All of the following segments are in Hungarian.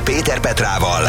Péter Petrával.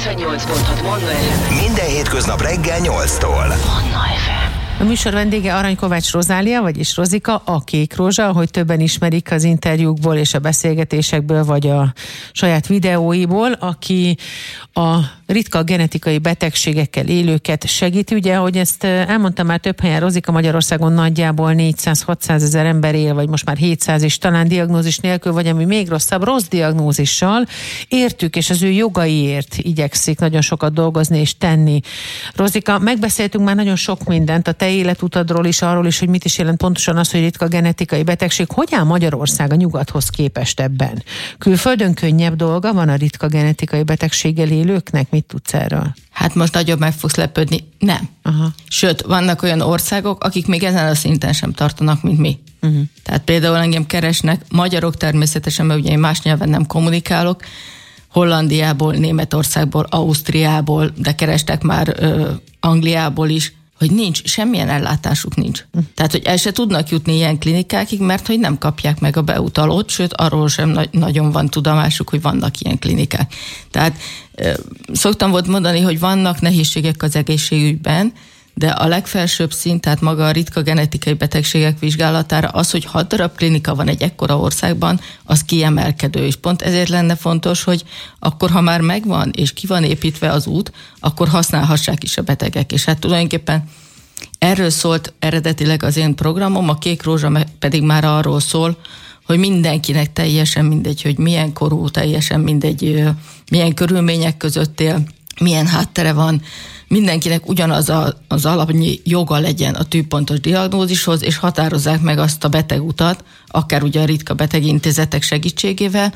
98.6 Manna FM. Minden hétköznap reggel 8-tól. Manna FM. A műsor vendége Arany Kovács Rozália, vagyis Rozika, a Kék Rózsa, ahogy többen ismerik az interjúkból és a beszélgetésekből, vagy a saját videóiból, aki a ritka genetikai betegségekkel élőket segíti. Ugye, ahogy ezt elmondtam már több helyen, Rozika, Magyarországon nagyjából 400-600 ezer ember él, vagy most már 700 is, talán diagnózis nélkül, vagy ami még rosszabb, rossz diagnózissal. Értük, és az ő jogaiért igyekszik nagyon sokat dolgozni és tenni. Rozika, megbeszéltünk már nagyon sok mindent, a te életutadról is, arról is, hogy mit is jelent pontosan az, hogy ritka genetikai betegség. Hogy áll Magyarország a nyugathoz képest ebben? Külföldön könnyebb dolga van a ritka genetikai betegséggel élőknek? Mit tudsz erről? Hát most nagyobb meg fogsz lepődni. Nem. Aha. Sőt, vannak olyan országok, akik még ezen a szinten sem tartanak, mint mi. Tehát például engem keresnek magyarok természetesen, mert ugye én más nyelven nem kommunikálok, Hollandiából, Németországból, Ausztriából, de kerestek már Angliából is, hogy nincs, semmilyen ellátásuk nincs. Tehát, hogy el se tudnak jutni ilyen klinikákig, mert hogy nem kapják meg a beutalót, sőt, arról sem nagyon van tudomásuk, hogy vannak ilyen klinikák. Tehát szoktam volt mondani, hogy vannak nehézségek az egészségügyben, de a legfelsőbb szint, tehát maga a ritka genetikai betegségek vizsgálatára az, hogy 6 darab klinika van egy ekkora országban, az kiemelkedő, és pont ezért lenne fontos, hogy akkor, ha már megvan, és ki van építve az út, akkor használhassák is a betegek. És hát tulajdonképpen erről szólt eredetileg az én programom, a Kék Rózsa pedig már arról szól, hogy mindenkinek teljesen mindegy, hogy milyen korú, teljesen mindegy, milyen körülmények között él, milyen háttere van, mindenkinek ugyanaz az alapnyi joga legyen a tűpontos diagnózishoz, és határozzák meg azt a betegutat, akár ugye a ritka betegintézetek segítségével,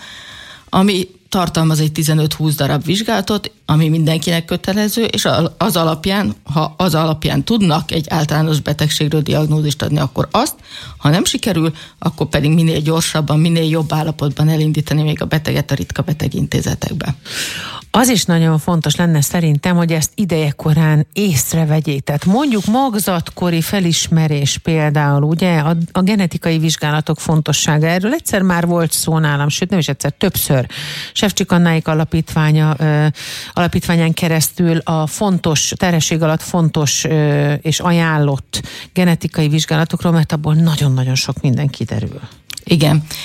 ami tartalmaz egy 15-20 darab vizsgálatot, ami mindenkinek kötelező, és az alapján, ha az alapján tudnak egy általános betegségről diagnózist adni, akkor azt, ha nem sikerül, akkor pedig minél gyorsabban, minél jobb állapotban elindítani még a beteget a ritka betegintézetekbe. Az is nagyon fontos lenne szerintem, hogy ezt idejekorán észrevegyék. Tehát mondjuk magzatkori felismerés például, ugye a genetikai vizsgálatok fontossága. Erről egyszer már volt szó nálam, sőt nem is egyszer, többször. Sefcsik Annáik alapítványán keresztül a fontos, terhesség alatt fontos és ajánlott genetikai vizsgálatokról, mert abból nagyon-nagyon sok minden kiderül. Igen.